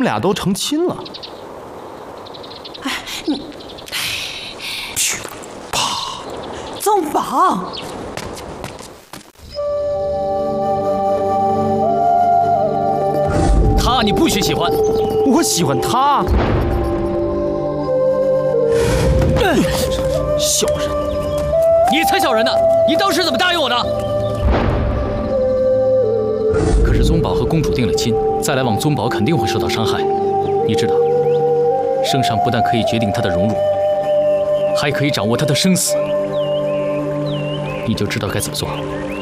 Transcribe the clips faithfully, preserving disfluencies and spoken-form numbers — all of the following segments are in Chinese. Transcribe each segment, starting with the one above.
俩都成亲了。 哎，你， 去，啪！ 宗宝， 他你不许喜欢， 我喜欢他。嗯，小人， 你才小人呢！你当时怎么答应我的？可是宗宝和公主定了亲，再来往宗宝肯定会受到伤害。你知道，圣上不但可以决定他的荣辱，还可以掌握他的生死。你就知道该怎么做。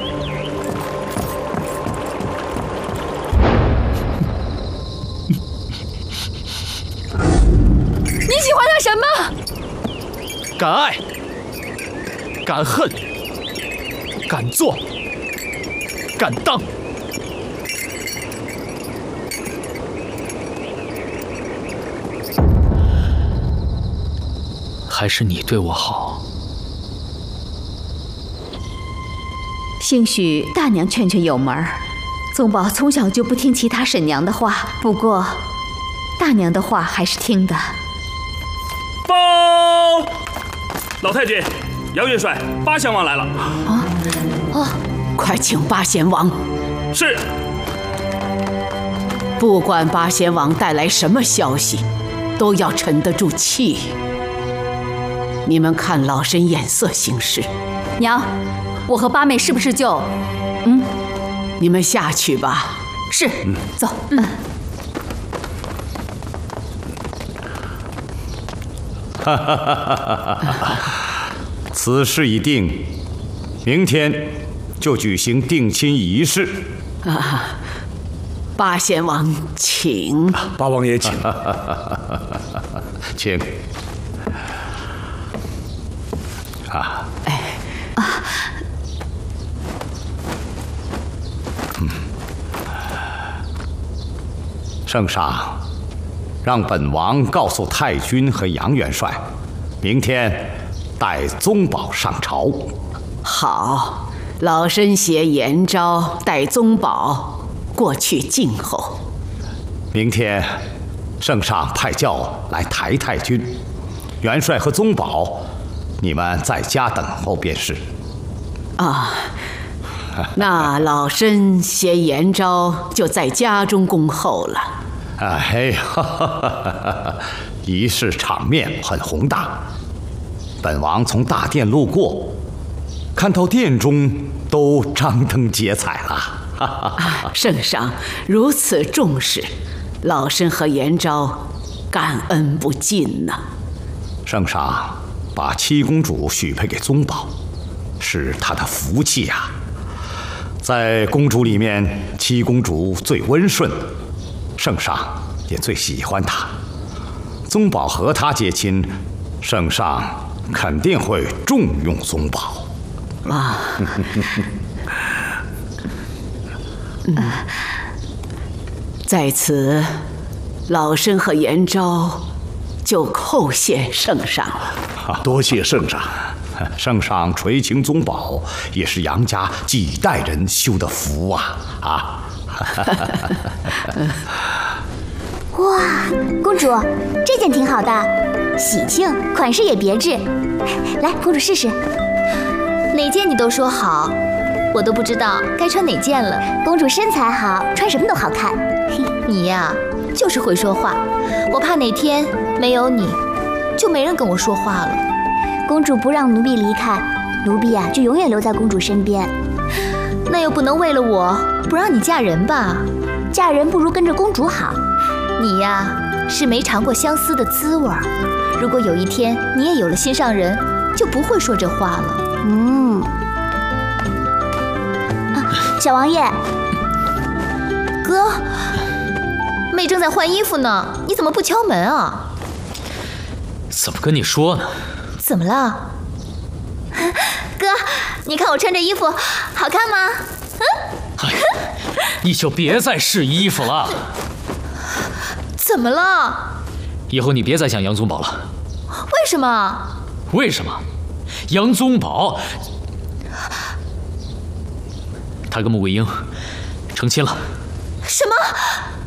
你喜欢他什么？ 敢爱，敢恨，敢做，敢当。 还是你对我好。 兴许大娘劝劝有门儿，宗宝从小就不听其他婶娘的话，不过大娘的话还是听的。 报，老太君，杨元帅，八贤王来了。 啊啊！ 快请八贤王。 是。 不管八贤王带来什么消息，都要沉得住气。你们看老身眼色行事。 娘，我和八妹是不是就……嗯， 你们下去吧。 是，嗯、走。嗯。 哈哈哈哈哈！此事已定，明天就举行定亲仪式。 啊，八贤王请。 八王爷请。 请。啊， 哎， 啊， 嗯，圣上，让本王告诉太君和杨元帅，明天带宗宝上朝。 好，老身携延昭带宗宝过去静候。 明天，圣上派轿来抬太君，元帅和宗宝。你们在家等候便是。 啊，那老身携延昭就在家中恭候了。 哎呀，仪式场面很宏大。本王从大殿路过，看到殿中都张灯结彩了。 啊，圣上如此重视，老身和延昭感恩不尽呐。 圣上把七公主许配给宗宝，是他的福气呀、啊。在公主里面，七公主最温顺，圣上也最喜欢她。宗宝和她结亲，圣上肯定会重用宗宝。 啊，嗯，在此，老身和延昭就叩谢圣上了。 多谢圣上，圣上垂青宗宝，也是杨家几代人修的福啊啊！ 哇，公主，这件挺好的，喜庆，款式也别致。来，公主试试。 哪件你都说好，我都不知道该穿哪件了。 公主身材好，穿什么都好看。 你呀，就是会说话，我怕哪天没有你，就没人跟我说话了。 公主不让奴婢离开，奴婢啊就永远留在公主身边。 那又不能为了我不让你嫁人吧？ 嫁人不如跟着公主好。 你呀是没尝过相思的滋味儿。如果有一天你也有了心上人，就不会说这话了。 嗯。啊，小王爷。 哥，妹正在换衣服呢，你怎么不敲门啊？ 怎么跟你说呢？ 怎么了？哥，你看我穿这衣服好看吗？嗯？ 哎，你就别再试衣服了。 怎么了？ 以后你别再想杨宗保了。 为什么？ 为什么？杨宗保，他跟穆桂英成亲了。 什么？